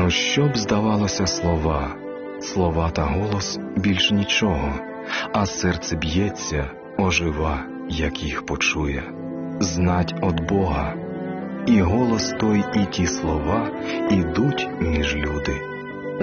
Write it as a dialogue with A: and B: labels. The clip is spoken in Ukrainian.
A: Ну, що б здавалося слова та голос більш нічого, а серце б'ється, ожива, як їх почує. Знать от Бога, і голос той, і ті слова ідуть між люди.